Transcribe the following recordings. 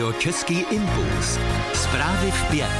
Český impuls. Zprávy v 5.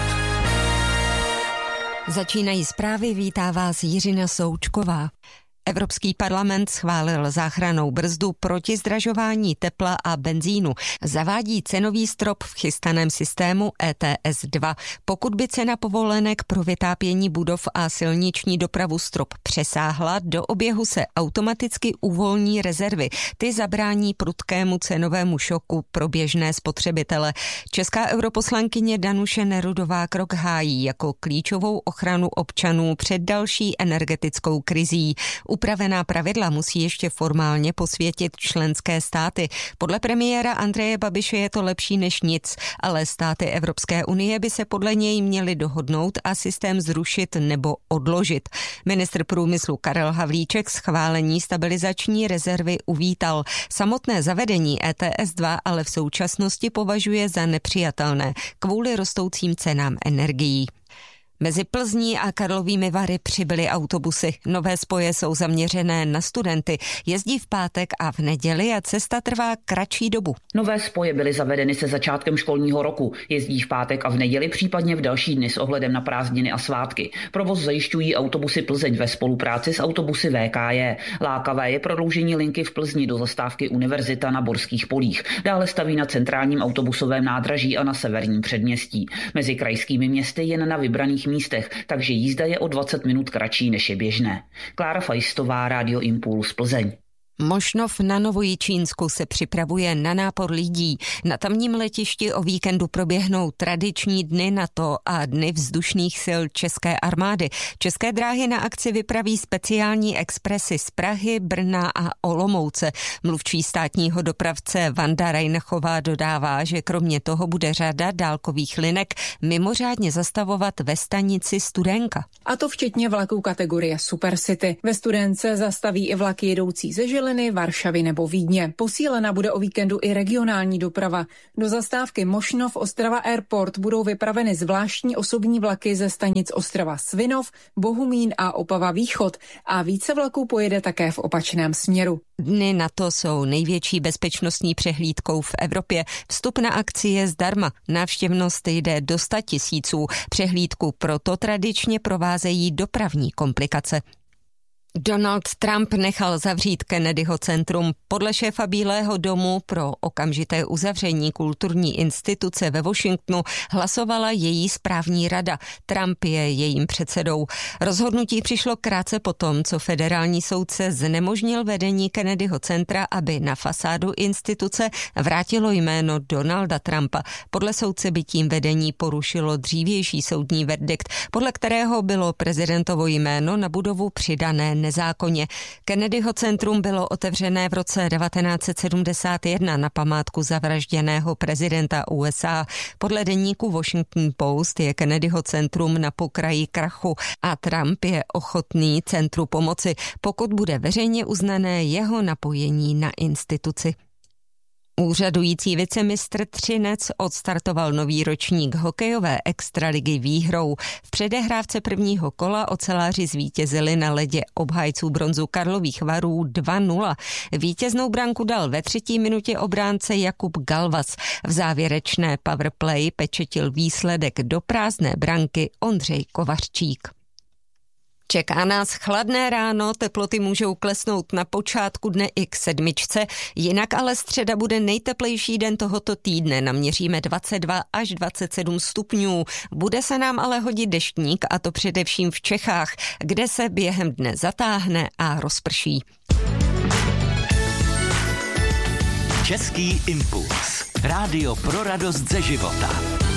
Začínají zprávy, vítá vás Jiřina Součková. Evropský parlament schválil záchrannou brzdu proti zdražování tepla a benzínu. Zavádí cenový strop v chystaném systému ETS 2. Pokud by cena povolenek pro vytápění budov a silniční dopravu strop přesáhla, do oběhu se automaticky uvolní rezervy. Ty zabrání prudkému cenovému šoku pro běžné spotřebitele. Česká europoslankyně Danuše Nerudová krok hájí jako klíčovou ochranu občanů před další energetickou krizí. Upravená pravidla musí ještě formálně posvětit členské státy. Podle premiéra Andreje Babiše je to lepší než nic, ale státy Evropské unie by se podle něj měly dohodnout a systém zrušit nebo odložit. Ministr průmyslu Karel Havlíček schválení stabilizační rezervy uvítal. Samotné zavedení ETS 2 ale v současnosti považuje za nepřijatelné kvůli rostoucím cenám energií. Mezi Plzní a Karlovými Vary přibyly autobusy. Nové spoje jsou zaměřené na studenty. Jezdí v pátek a v neděli a cesta trvá kratší dobu. Nové spoje byly zavedeny se začátkem školního roku. Jezdí v pátek a v neděli, případně v další dny s ohledem na prázdniny a svátky. Provoz zajišťují autobusy Plzeň ve spolupráci s autobusy VKJ. Lákavé je prodloužení linky v Plzni do zastávky Univerzita na Borských polích. Dále staví na centrálním autobusovém nádraží a na severním předměstí. Mezi krajskými městy jen na vybraných místech, takže jízda je o 20 minut kratší, než je běžné. Klára Fajstová, Rádio Impuls, Plzeň. Mošnov na Novojičínsku se připravuje na nápor lidí. Na tamním letišti o víkendu proběhnou tradiční dny NATO a dny vzdušných sil České armády. České dráhy na akci vypraví speciální expresy z Prahy, Brna a Olomouce. Mluvčí státního dopravce Vanda Rajnachová dodává, že kromě toho bude řada dálkových linek mimořádně zastavovat ve stanici Studénka. A to včetně vlaků kategorie Supercity. Ve Studénce zastaví i vlaky jedoucí ze Žiliny, Varšavy nebo Vídně. Posílena bude o víkendu i regionální doprava. Do zastávky Mošnov Ostrava Airport budou vypraveny zvláštní osobní vlaky ze stanic Ostrava Svinov, Bohumín a Opava Východ a více vlaků pojede také v opačném směru. Dny NATO jsou největší bezpečnostní přehlídkou v Evropě. Vstup na akci je zdarma. Návštěvnost jde do 100 000. Přehlídku proto tradičně provázejí dopravní komplikace. Donald Trump nechal zavřít Kennedyho centrum. Podle šéfa Bílého domu pro okamžité uzavření kulturní instituce ve Washingtonu hlasovala její správní rada. Trump je jejím předsedou. Rozhodnutí přišlo krátce potom, co federální soudce znemožnil vedení Kennedyho centra, aby na fasádu instituce vrátilo jméno Donalda Trumpa. Podle soudce by tím vedení porušilo dřívější soudní verdikt, podle kterého bylo prezidentovo jméno na budovu přidané nezákonně. Kennedyho centrum bylo otevřené v roce 1971 na památku zavražděného prezidenta USA. Podle deníku Washington Post je Kennedyho centrum na pokraji krachu a Trump je ochotný centru pomoci, pokud bude veřejně uznané jeho napojení na instituci. Úřadující vicemistr Třinec odstartoval nový ročník hokejové extraligy výhrou. V předehrávce prvního kola oceláři zvítězili na ledě obhájců bronzu Karlových Varů 2-0. Vítěznou branku dal ve 3. minutě obránce Jakub Galvas. V závěrečné powerplay pečetil výsledek do prázdné branky Ondřej Kovařčík. Čeká nás chladné ráno, teploty můžou klesnout na počátku dne i k 7, jinak ale středa bude nejteplejší den tohoto týdne. Naměříme 22 až 27 stupňů. Bude se nám ale hodit deštník, a to především v Čechách, kde se během dne zatáhne a rozprší. Český impuls. Rádio pro radost ze života.